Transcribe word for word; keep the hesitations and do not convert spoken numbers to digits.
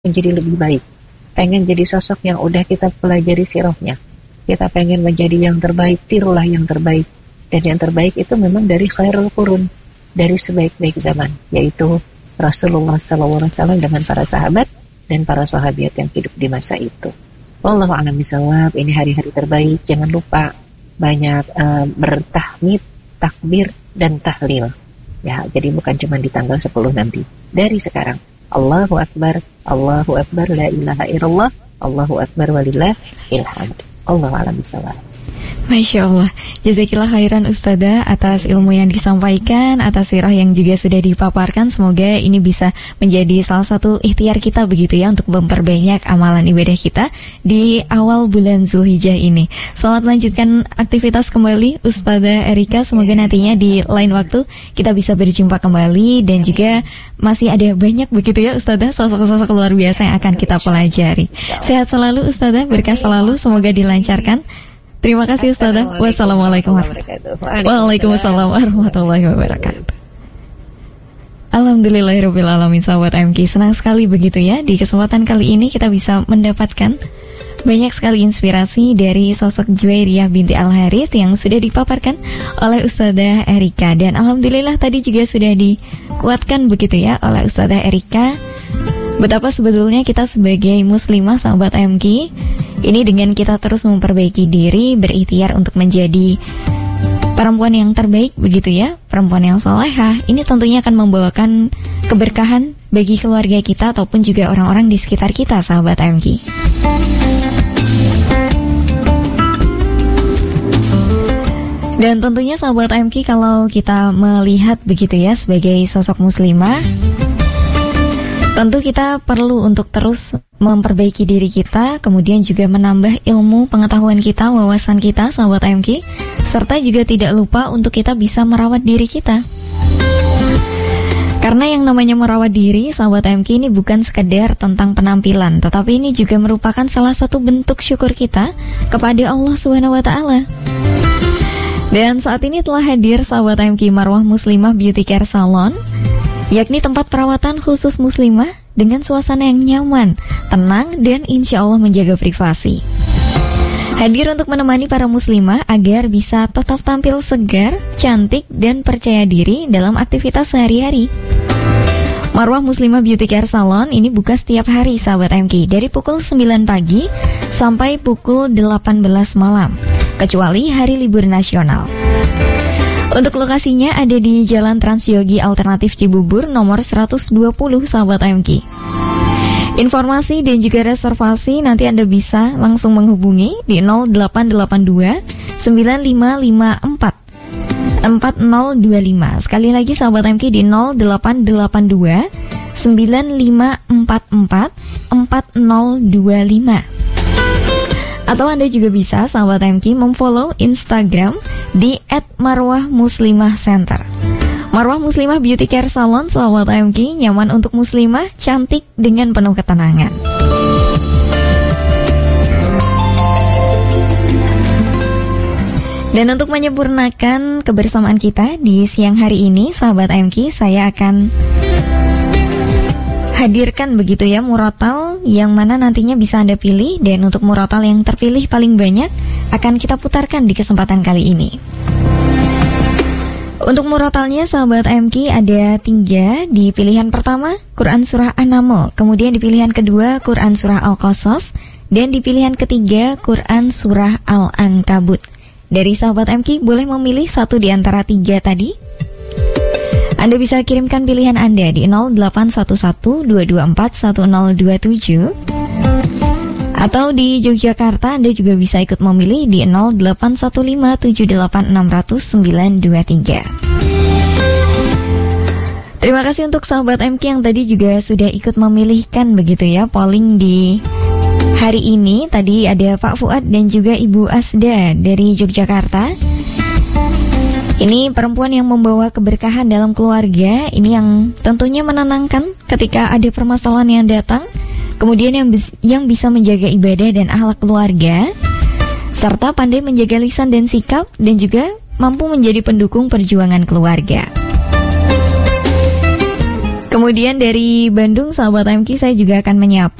menjadi lebih baik, pengen jadi sosok yang udah kita pelajari sirahnya, kita pengen menjadi yang terbaik, tirulah yang terbaik. Dan yang terbaik itu memang dari khairul qurun, dari sebaik-baik zaman, yaitu Rasulullah shallallahu alaihi wasallam dengan para sahabat dan para sahabiat yang hidup di masa itu. Wallahu a'lam bishawab. Ini hari-hari terbaik, jangan lupa banyak uh, bertahmid, takbir, dan tahlil. Ya, jadi bukan cuma di tanggal sepuluh nanti, dari sekarang. Allahu Akbar, Allahu Akbar, la ilaha illallah, Allahu Akbar walillahil hamd. Allahu a'lam bishawab. Masya Allah, jazakillah khairan Ustazah atas ilmu yang disampaikan, atas sirah yang juga sudah dipaparkan. Semoga ini bisa menjadi salah satu ikhtiar kita begitu ya, untuk memperbanyak amalan ibadah kita di awal bulan Zulhijjah ini. Selamat melanjutkan aktivitas kembali Ustazah Erika. Semoga nantinya di lain waktu kita bisa berjumpa kembali, dan juga masih ada banyak begitu ya Ustazah, sosok-sosok luar biasa yang akan kita pelajari. Sehat selalu Ustazah, berkah selalu, semoga dilancarkan. Terima kasih Ustazah. Wassalamualaikum warahmatullahi wabarakatuh. Waalaikumsalam warahmatullahi wabarakatuh. Alhamdulillahirabbil alamin, sahabat M K. Senang sekali begitu ya, di kesempatan kali ini kita bisa mendapatkan banyak sekali inspirasi dari sosok Juwairiyah binti Al-Haris yang sudah dipaparkan oleh Ustazah Erika. Dan alhamdulillah tadi juga sudah dikuatkan begitu ya oleh Ustazah Erika, betapa sebetulnya kita sebagai muslimah sahabat M K ini dengan kita terus memperbaiki diri, berikhtiar untuk menjadi perempuan yang terbaik begitu ya, perempuan yang solehah, ini tentunya akan membawakan keberkahan bagi keluarga kita ataupun juga orang-orang di sekitar kita sahabat M K. Dan tentunya sahabat M K, kalau kita melihat begitu ya sebagai sosok muslimah, tentu kita perlu untuk terus memperbaiki diri kita, kemudian juga menambah ilmu pengetahuan kita, wawasan kita, sahabat M K, serta juga tidak lupa untuk kita bisa merawat diri kita. Karena yang namanya merawat diri, sahabat M K, ini bukan sekedar tentang penampilan, tetapi ini juga merupakan salah satu bentuk syukur kita kepada Allah subhanahu wa taala. Dan saat ini telah hadir sahabat M K Marwah Muslimah Beauty Care Salon, yakni tempat perawatan khusus muslimah dengan suasana yang nyaman, tenang, dan insya Allah menjaga privasi. Hadir untuk menemani para muslimah agar bisa tetap tampil segar, cantik, dan percaya diri dalam aktivitas sehari-hari. Marwah Muslimah Beauty Care Salon ini buka setiap hari sahabat M K, dari pukul sembilan pagi sampai pukul delapan belas malam, kecuali hari libur nasional. Untuk lokasinya ada di Jalan Transyogi Alternatif Cibubur nomor seratus dua puluh sahabat M K. Informasi dan juga reservasi nanti Anda bisa langsung menghubungi di nol delapan delapan dua sembilan lima lima empat empat nol dua lima. Sekali lagi sahabat M K di nol delapan delapan dua sembilan lima empat empat empat nol dua lima. Atau Anda juga bisa sahabat M K memfollow Instagram di et marwah muslimah center. Marwah Muslimah Beauty Care Salon, sahabat M K, nyaman untuk muslimah, cantik dengan penuh ketenangan. Dan untuk menyempurnakan kebersamaan kita di siang hari ini, sahabat M K, saya akan hadirkan begitu ya murotal yang mana nantinya bisa Anda pilih, dan untuk murotal yang terpilih paling banyak akan kita putarkan di kesempatan kali ini. Untuk murotalnya sahabat M K ada tiga. Di pilihan pertama Quran Surah An-Naml, kemudian di pilihan kedua Quran Surah Al-Qasas, dan di pilihan ketiga Quran Surah Al-Ankabut. Dari sahabat M K boleh memilih satu di antara tiga tadi. Anda bisa kirimkan pilihan Anda di nol delapan satu satu dua dua empat satu nol dua tujuh. Atau di Yogyakarta Anda juga bisa ikut memilih di nol delapan satu lima tujuh delapan enam nol nol sembilan dua tiga. Terima kasih untuk sahabat M K yang tadi juga sudah ikut memilihkan begitu ya polling di hari ini. Tadi ada Pak Fuad dan juga Ibu Asda dari Yogyakarta. Ini perempuan yang membawa keberkahan dalam keluarga. Ini yang tentunya menenangkan ketika ada permasalahan yang datang. Kemudian yang, bis, yang bisa menjaga ibadah dan akhlak keluarga, serta pandai menjaga lisan dan sikap, dan juga mampu menjadi pendukung perjuangan keluarga. Kemudian Kemudian dari Bandung, sahabat M K, saya juga akan menyapa